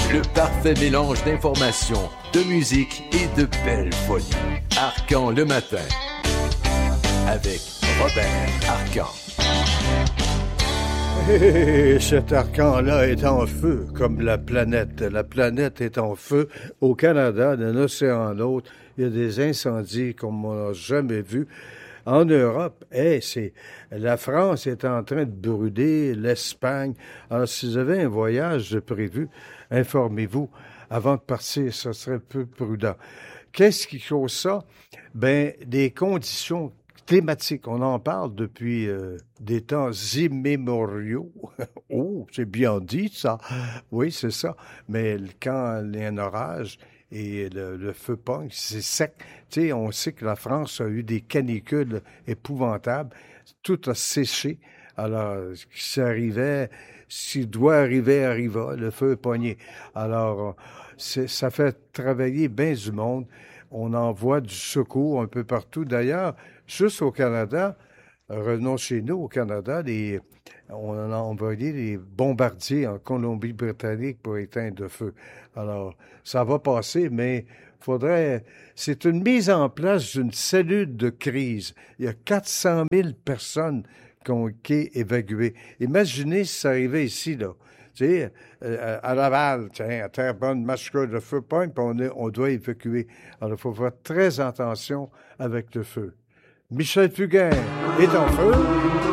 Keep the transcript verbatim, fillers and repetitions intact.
Le parfait mélange d'informations, de musique et de belles folies. Arcan le matin, avec Robert Arcan. Et cet arcan-là est en feu, comme la planète. La planète est en feu. Au Canada, d'un océan à l'autre, il y a des incendies comme on n'a jamais vu. En Europe, hey, c'est la France est en train de brûler, l'Espagne. Alors, si vous avez un voyage de prévu, informez-vous avant de partir, ce serait peu prudent. Qu'est-ce qui cause ça? Ben, des conditions climatiques. On en parle depuis euh, des temps immémoriaux. Oh, c'est bien dit, ça. Oui, c'est ça. Mais quand il y a un orage et le, le feu pogne, c'est sec. Tu sais, on sait que la France a eu des canicules épouvantables. Tout a séché. Alors, si ça arrivait, s'il doit arriver, arriva. Le feu est pogné. Alors, c'est, ça fait travailler bien du monde. On envoie du secours un peu partout. D'ailleurs, juste au Canada, revenons chez nous, au Canada, les, on a envoyé des bombardiers en Colombie-Britannique pour éteindre le feu. Alors, ça va passer, mais faudrait... C'est une mise en place d'une cellule de crise. Il y a quatre cent mille personnes qui ont été évacuées. Imaginez si ça arrivait ici, là. Tu sais, euh, à Laval, tiens, à Terrebonne, Mascouche, le feu pogne, puis on, est, on doit évacuer. Alors, il faut faire très attention avec le feu. Michel Fugain est en feu.